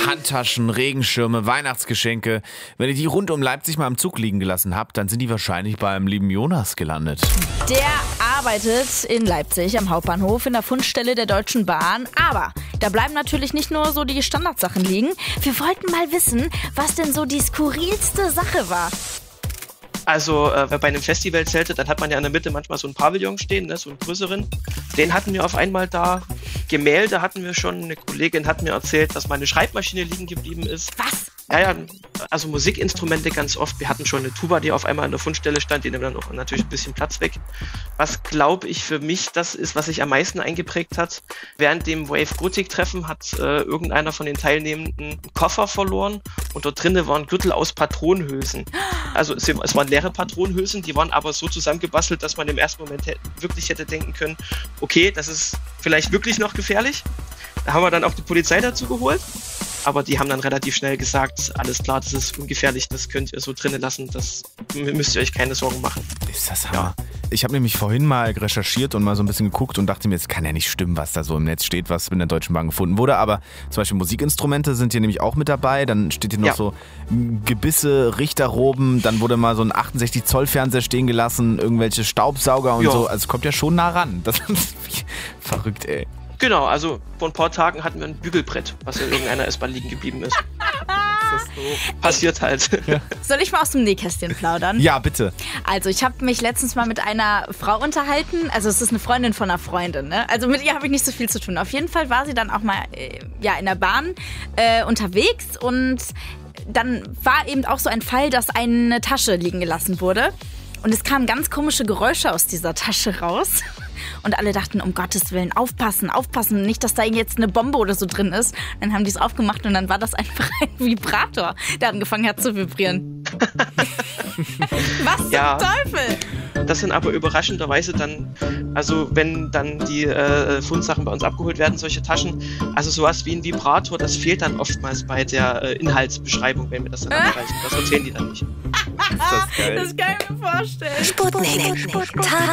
Handtaschen, Regenschirme, Weihnachtsgeschenke. Wenn ihr die rund um Leipzig mal im Zug liegen gelassen habt, dann sind die wahrscheinlich beim lieben Jonas gelandet. Der arbeitet in Leipzig am Hauptbahnhof in der Fundstelle der Deutschen Bahn. Aber da bleiben natürlich nicht nur so die Standardsachen liegen. Wir wollten mal wissen, was denn so die skurrilste Sache war. Also, wer bei einem Festival zeltet, dann hat man ja in der Mitte manchmal so einen Pavillon stehen, ne, so einen größeren. Den hatten wir auf einmal da. Gemälde hatten wir schon. Eine Kollegin hat mir erzählt, dass meine Schreibmaschine liegen geblieben ist. Was? Ja, also Musikinstrumente ganz oft. Wir hatten schon eine Tuba, die auf einmal an der Fundstelle stand, die nimmt dann auch natürlich ein bisschen Platz weg. Was, glaube ich, für mich das ist, was sich am meisten eingeprägt hat. Während dem Wave-Gothic-Treffen hat irgendeiner von den Teilnehmenden einen Koffer verloren und dort drinnen waren Gürtel aus Patronenhülsen. Also es waren leere Patronenhülsen, die waren aber so zusammengebastelt, dass man im ersten Moment wirklich hätte denken können, okay, das ist vielleicht wirklich noch gefährlich. Da haben wir dann auch die Polizei dazu geholt. Aber die haben dann relativ schnell gesagt, alles klar, das ist ungefährlich, das könnt ihr so drinnen lassen, das müsst ihr euch keine Sorgen machen. Ist das Hammer. Ja. Ich habe nämlich vorhin mal recherchiert und mal so ein bisschen geguckt und dachte mir, es kann ja nicht stimmen, was da so im Netz steht, was in der Deutschen Bahn gefunden wurde. Aber zum Beispiel Musikinstrumente sind hier nämlich auch mit dabei. Dann steht hier noch so Gebisse, Richterroben. Dann wurde mal so ein 68-Zoll-Fernseher stehen gelassen, irgendwelche Staubsauger und so. Also es kommt ja schon nah ran. Das ist verrückt, ey. Genau, also vor ein paar Tagen hatten wir ein Bügelbrett, was in irgendeiner S-Bahn liegen geblieben ist. Das ist so. Passiert halt. Ja. Soll ich mal aus dem Nähkästchen plaudern? Ja, bitte. Also ich habe mich letztens mal mit einer Frau unterhalten. Also es ist eine Freundin von einer Freundin, ne? Also mit ihr habe ich nicht so viel zu tun. Auf jeden Fall war sie dann auch mal in der Bahn unterwegs. Und dann war eben auch so ein Fall, dass eine Tasche liegen gelassen wurde. Und es kamen ganz komische Geräusche aus dieser Tasche raus. Und alle dachten, um Gottes Willen, aufpassen, nicht, dass da jetzt eine Bombe oder so drin ist. Dann haben die es aufgemacht und dann war das einfach ein Vibrator, der angefangen hat zu vibrieren. Was zum Teufel? Das sind aber überraschenderweise dann, also wenn dann die Fundsachen bei uns abgeholt werden, solche Taschen, also sowas wie ein Vibrator, das fehlt dann oftmals bei der Inhaltsbeschreibung, wenn wir das dann abreißen. Das erzählen die dann nicht. Ist das geil. Das kann ich mir vorstellen. Sputnik.